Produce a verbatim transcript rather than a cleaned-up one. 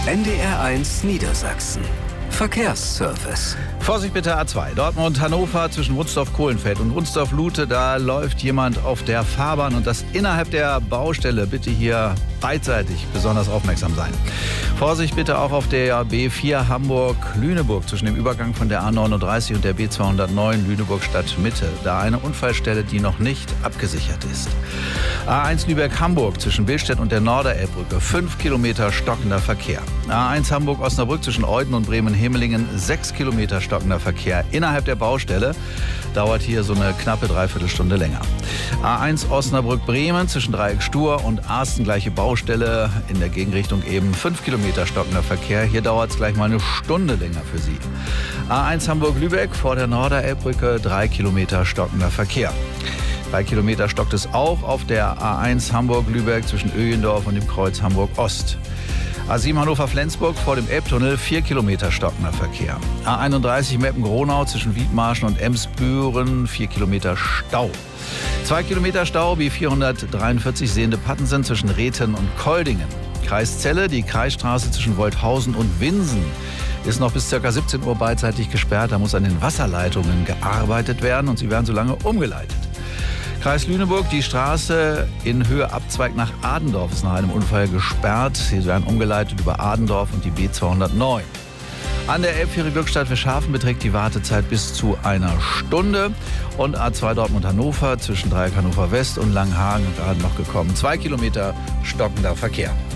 N D R eins Niedersachsen. Verkehrsservice. Vorsicht bitte A zwei. Dortmund-Hannover zwischen Wunsdorf-Kohlenfeld und Wunsdorf-Lute. Da läuft jemand auf der Fahrbahn und das innerhalb der Baustelle. Bitte hier beidseitig besonders aufmerksam sein. Vorsicht bitte auch auf der B vier Hamburg-Lüneburg zwischen dem Übergang von der A neununddreißig und der B zweihundertneun Lüneburg-Stadtmitte. Da eine Unfallstelle, die noch nicht abgesichert ist. A eins Lübeck-Hamburg zwischen Billstedt und der Norderelbbrücke. Fünf Kilometer stockender Verkehr. A eins Hamburg-Osnabrück zwischen Euden und Bremen-Hemelingen. Sechs Kilometer stockender Verkehr innerhalb der Baustelle. Dauert hier so eine knappe Dreiviertelstunde länger. A eins Osnabrück-Bremen zwischen Dreieck Stur und Arsten, gleiche Baustelle. In der Gegenrichtung eben fünf Kilometer stockender Verkehr. Hier dauert es gleich mal eine Stunde länger für Sie. A eins Hamburg-Lübeck vor der Norderelbbrücke. Drei Kilometer stockender Verkehr. Drei Kilometer stockt es auch auf der A eins Hamburg-Lübeck zwischen Öjendorf und dem Kreuz Hamburg-Ost. A sieben Hannover-Flensburg vor dem Elbtunnel, vier Kilometer stockender Verkehr. A einunddreißig Meppen-Gronau zwischen Wiedmarschen und Emsbüren, vier Kilometer Stau. Zwei Kilometer Stau, B vierhundertdreiundvierzig Sehnde-Pattensen zwischen Rethen und Koldingen. Kreis Celle, die Kreisstraße zwischen Wolthausen und Winsen ist noch bis ca. siebzehn Uhr beidseitig gesperrt. Da muss an den Wasserleitungen gearbeitet werden und sie werden so lange umgeleitet. Kreis Lüneburg, die Straße in Höhe Abzweig nach Adendorf ist nach einem Unfall gesperrt. Sie werden umgeleitet über Adendorf und die B zweihundertneun. An der Elbfähre Glückstadt Fischhafen beträgt die Wartezeit bis zu einer Stunde. Und A zwei Dortmund-Hannover zwischen Dreieck Hannover West und Langhagen gerade noch gekommen. Zwei Kilometer stockender Verkehr.